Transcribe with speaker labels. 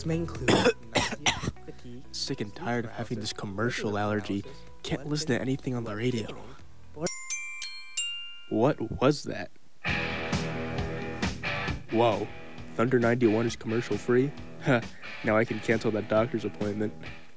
Speaker 1: may include nausea, fatigue,
Speaker 2: Sick and tired of having this commercial allergy. Can't listen to anything on the radio. What was that? Whoa, Thunder 91 is commercial free? Huh, now I can cancel that doctor's appointment.